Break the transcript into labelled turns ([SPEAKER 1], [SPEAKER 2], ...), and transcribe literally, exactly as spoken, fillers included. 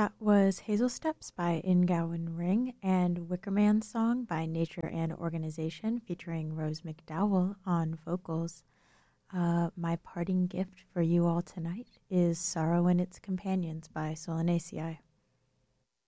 [SPEAKER 1] That was Hazel Steps by Ingowan Ring and Wickerman Song by Nature and Organization featuring Rose McDowell on vocals. Uh, my parting gift for you all tonight is Sorrow and Its Companions by Solanaceae.